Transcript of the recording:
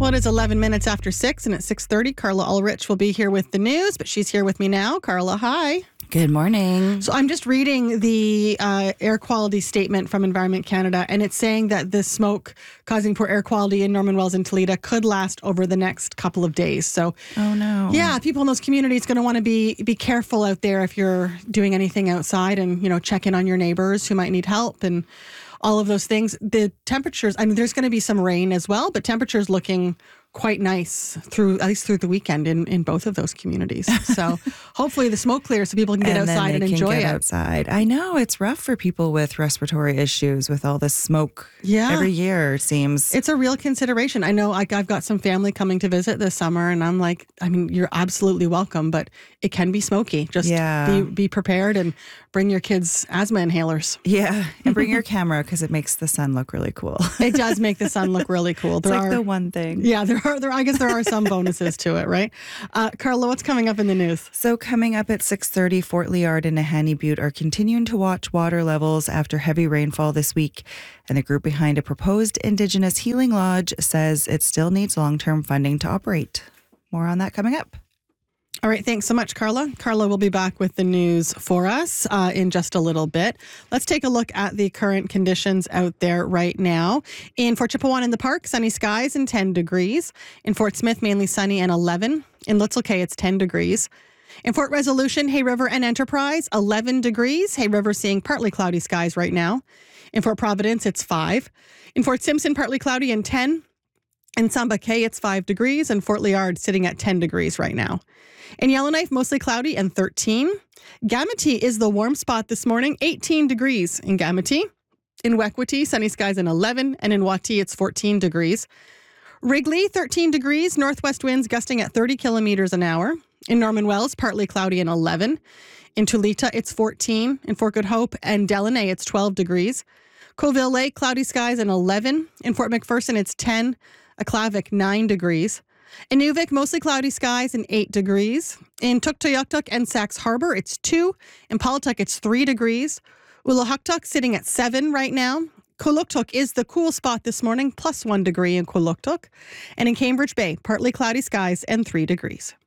Well, it is 11 minutes after 6, and at 6:30, Carla Ulrich will be here with the news, but she's here with me now. Carla, hi. Good morning. So I'm just reading the air quality statement from Environment Canada, and it's saying that the smoke causing poor air quality in Norman Wells and Toledo could last over the next couple of days. So, oh no. Yeah, people in those communities going to want to be careful out there if you're doing anything outside, and check in on your neighbors who might need help and all of those things. The temperatures, there's going to be some rain as well, but temperatures looking quite nice at least through the weekend in both of those communities. So hopefully the smoke clears so people can get outside and enjoy it. Outside. I know it's rough for people with respiratory issues with all this smoke every year, it seems. It's a real consideration. I know I've got some family coming to visit this summer, and I'm like, you're absolutely welcome, but it can be smoky. Just be prepared and bring your kids' asthma inhalers. Yeah, and bring your camera because it makes the sun look really cool. It does make the sun look really cool. It's the one thing. Yeah, I guess there are some bonuses to it, right? Carla, what's coming up in the news? So coming up at 6:30, Fort Liard and Nahanni Butte are continuing to watch water levels after heavy rainfall this week. And the group behind a proposed Indigenous Healing Lodge says it still needs long-term funding to operate. More on that coming up. All right, thanks so much, Carla. Carla will be back with the news for us in just a little bit. Let's take a look at the current conditions out there right now. In Fort Chipewyan in the Park, sunny skies and 10 degrees. In Fort Smith, mainly sunny and 11. In Little Cay, it's 10 degrees. In Fort Resolution, Hay River and Enterprise, 11 degrees. Hay River seeing partly cloudy skies right now. In Fort Providence, it's 5. In Fort Simpson, partly cloudy and 10. In Samba Cay, it's 5 degrees. And Fort Liard sitting at 10 degrees right now. In Yellowknife, mostly cloudy and 13. Gamity is the warm spot this morning, 18 degrees in Gamity. In Wekwati, sunny skies and 11. And in Wati, it's 14 degrees. Wrigley, 13 degrees, northwest winds gusting at 30 kilometers an hour. In Norman Wells, partly cloudy and 11. In Tulita, it's 14. In Fort Good Hope and Delaney, it's 12 degrees. Colville Lake, cloudy skies and 11. In Fort McPherson, it's 10. Aklavik, 9 degrees. In Nuvik, mostly cloudy skies and 8 degrees. In Tuktoyaktuk and Sax Harbor, it's 2. In Paulatuk, it's 3 degrees. Uluhuktuk sitting at 7 right now. Kuluktuk is the cool spot this morning, plus 1 degree in Kuluktuk. And in Cambridge Bay, partly cloudy skies and 3 degrees.